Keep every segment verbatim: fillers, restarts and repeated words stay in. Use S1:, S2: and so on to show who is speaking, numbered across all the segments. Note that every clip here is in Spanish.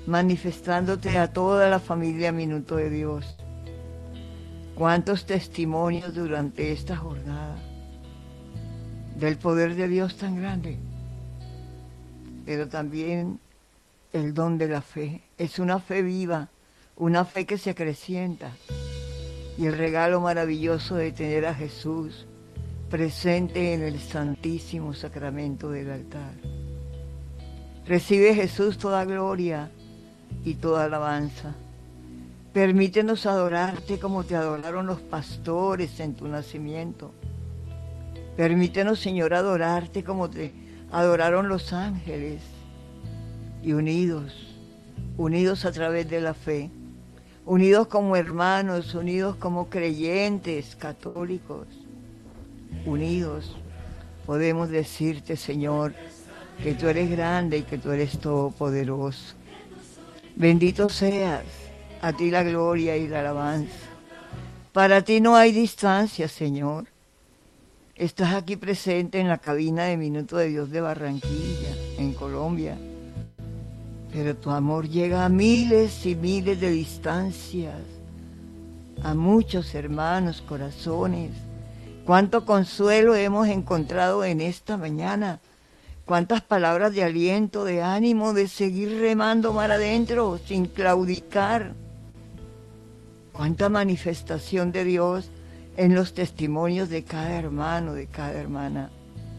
S1: manifestándote a toda la familia Minuto de Dios. Cuántos testimonios durante esta jornada del poder de Dios tan grande, pero también el don de la fe. Es una fe viva, una fe que se acrecienta, y el regalo maravilloso de tener a Jesús presente en el santísimo sacramento del altar. Recibe, Jesús, toda gloria y toda alabanza. Permítenos adorarte como te adoraron los pastores en tu nacimiento. Permítenos, Señor, adorarte como te adoraron los ángeles, y unidos, unidos a través de la fe, unidos como hermanos, unidos como creyentes católicos, unidos, podemos decirte, Señor, que tú eres grande y que tú eres todopoderoso. Bendito seas, a ti la gloria y la alabanza. Para ti no hay distancia, Señor. Estás aquí presente en la cabina de Minuto de Dios de Barranquilla, en Colombia. Pero tu amor llega a miles y miles de distancias, a muchos hermanos, corazones. Cuánto consuelo hemos encontrado en esta mañana. Cuántas palabras de aliento, de ánimo, de seguir remando mar adentro sin claudicar. Cuánta manifestación de Dios en los testimonios de cada hermano, de cada hermana.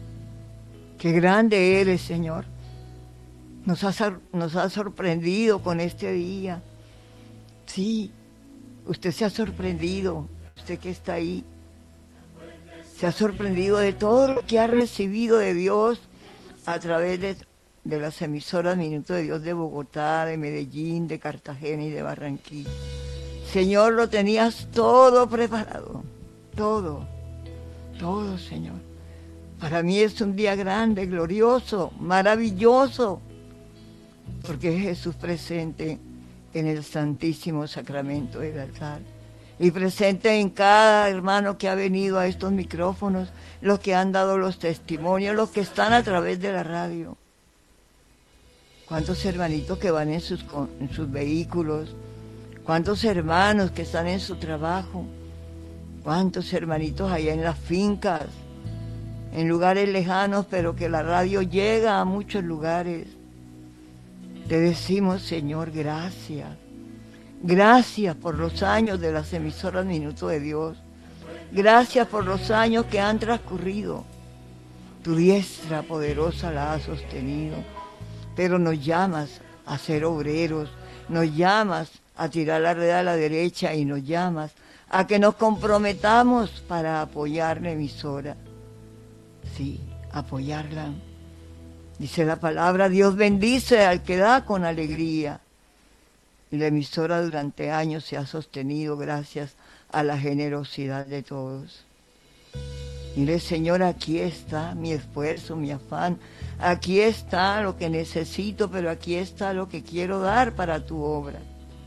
S1: Qué grande eres, Señor. Nos has, nos has sorprendido con este día. Sí, usted se ha sorprendido, usted que está ahí. Se ha sorprendido de todo lo que ha recibido de Dios a través de, de las emisoras Minuto de Dios de Bogotá, de Medellín, de Cartagena y de Barranquilla. Señor, lo tenías todo preparado, todo, todo, Señor. Para mí es un día grande, glorioso, maravilloso, porque es Jesús presente en el santísimo sacramento del altar y presente en cada hermano que ha venido a estos micrófonos, los que han dado los testimonios, los que están a través de la radio. Cuántos hermanitos que van en sus, en sus vehículos, cuántos hermanos que están en su trabajo, cuántos hermanitos allá en las fincas, en lugares lejanos, pero que la radio llega a muchos lugares. Te decimos, Señor, gracias. Gracias por los años de las emisoras Minuto de Dios. Gracias por los años que han transcurrido. Tu diestra poderosa la ha sostenido. Pero nos llamas a ser obreros, nos llamas a tirar la red a la derecha y nos llamas a que nos comprometamos para apoyar la emisora. Sí, apoyarla. Dice la palabra, Dios bendice al que da con alegría. Y la emisora durante años se ha sostenido gracias a la generosidad de todos. Mire, Señor, aquí está mi esfuerzo, mi afán. Aquí está lo que necesito, pero aquí está lo que quiero dar para tu obra.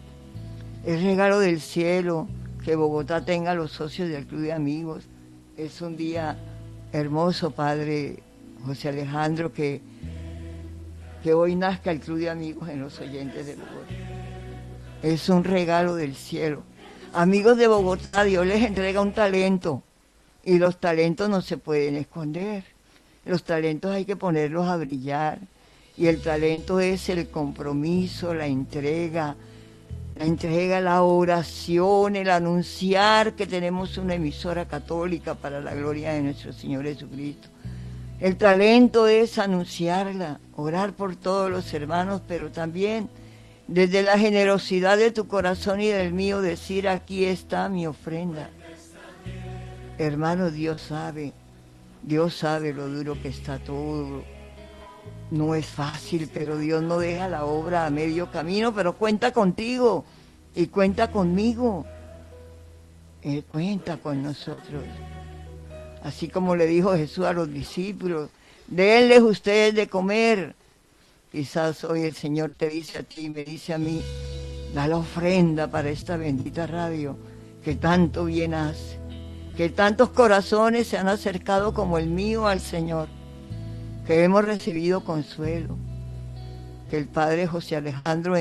S1: El regalo del cielo, que Bogotá tenga los socios del Club de Amigos. Es un día hermoso, Padre José Alejandro, que, que hoy nazca el Club de Amigos en los oyentes de Bogotá. Es un regalo del cielo. Amigos de Bogotá, Dios les entrega un talento y los talentos no se pueden esconder. Los talentos hay que ponerlos a brillar y el talento es el compromiso, la entrega, la entrega, la oración, el anunciar que tenemos una emisora católica para la gloria de nuestro Señor Jesucristo. El talento es anunciarla, orar por todos los hermanos, pero también desde la generosidad de tu corazón y del mío decir, aquí está mi ofrenda. Hermano, Dios sabe, Dios sabe lo duro que está todo. No es fácil, pero Dios no deja la obra a medio camino, pero cuenta contigo y cuenta conmigo. Él cuenta con nosotros. Así como le dijo Jesús a los discípulos, denles ustedes de comer. Quizás hoy el Señor te dice a ti, me dice a mí, da la ofrenda para esta bendita radio que tanto bien hace, que tantos corazones se han acercado como el mío al Señor, que hemos recibido consuelo, que el Padre José Alejandro